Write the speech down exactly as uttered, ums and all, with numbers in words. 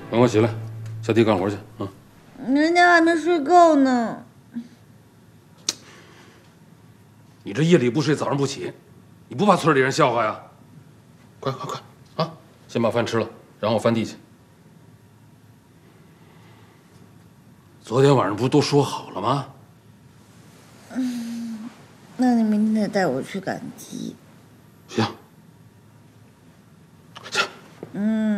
赶快起来，下地干活去啊！ 人家还没睡够呢。 你这夜里不睡，早上不起，你不怕村里人笑话呀？快快快啊！先把饭吃了，然后翻地去。昨天晚上不是都说好了吗？ 嗯，那你明天得带我去赶集。 行。行。 嗯。